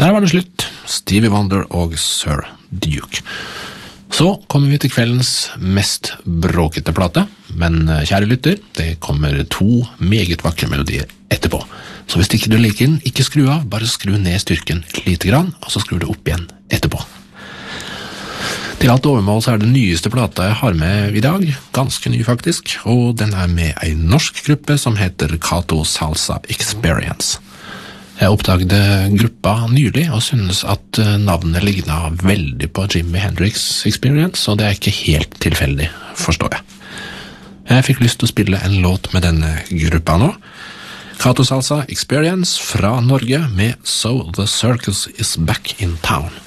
Der var det slutt. Stevie Wonder og Sir Duke. Så kommer vi til kveldens mest bråkete plate, men kjære lytter, det kommer 2 meget vakre melodier etterpå. Så hvis ikke du liker den, ikke skru av, bare skru ned styrken lite grann, og så skrur du opp igjen etterpå. Til alt overmål så er det nyeste plata jeg har med i dag, ganske ny faktisk, og den er med en norsk gruppe som heter Kato Salsa Experience. Jeg oppdaget gruppa nylig og synes at navnet lignet veldig på Jimi Hendrix Experience, og det er ikke helt tilfeldig, forstår jeg. Jeg fikk lyst til å spille en låt med denne gruppa nå. Kato Salsa Experience fra Norge med So the Circus is Back in Town.